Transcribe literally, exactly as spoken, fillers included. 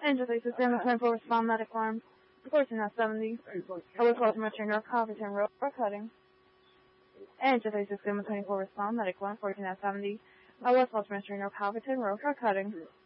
Angel three six seven twenty-four respond medic alarm. fourteen at seventy. I was Baltimore Trainer Covington Road for cutting. Angel three six seven twenty-four respond medic alarm. fourteen at seventy. I was Baltimore Trainer Covington Road for cutting.